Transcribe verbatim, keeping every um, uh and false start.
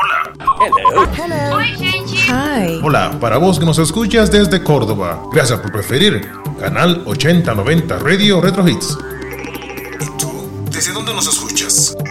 Hola. Hello. Oi, gente. Hi. Hola, para vos que nos escuchas desde Córdoba, gracias por preferir Canal ochenta noventa Radio Retro Hits. ¿Y tú? ¿Desde dónde nos escuchas?